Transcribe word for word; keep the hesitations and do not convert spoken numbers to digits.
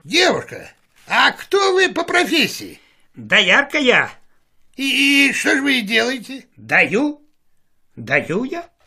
Девушка, а кто вы по профессии? Доярка я. И, и что же вы делаете? Даю. Даю я.